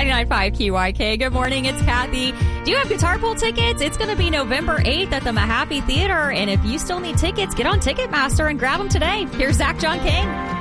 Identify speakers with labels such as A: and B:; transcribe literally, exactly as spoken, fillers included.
A: ninety-nine point five Q Y K. Good morning. It's Kathy. Do you have Guitar Pull tickets? It's going to be November eighth at the Mahaffey Theater. And if you still need tickets, get on Ticketmaster and grab them today. Here's Zach John King.